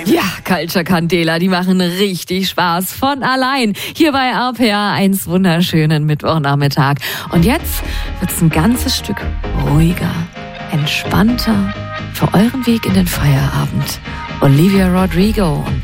Ja, Culture Candela, die machen richtig Spaß von allein. Hier bei RPA 1 wunderschönen Mittwochnachmittag. Und jetzt wird's ein ganzes Stück ruhiger, entspannter für euren Weg in den Feierabend. Olivia Rodrigo und